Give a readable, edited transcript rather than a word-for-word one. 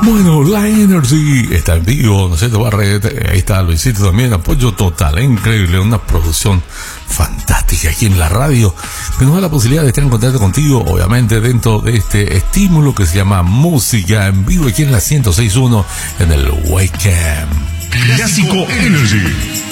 Bueno, la Energy está en vivo, ¿no es cierto, Barret? Ahí está Luisito también, apoyo total, increíble, una producción fantástica aquí en la radio, que nos da la posibilidad de estar en contacto contigo, obviamente, dentro de este estímulo que se llama música en vivo aquí en la 106.1 en el Wake Camp. Clásico Energy.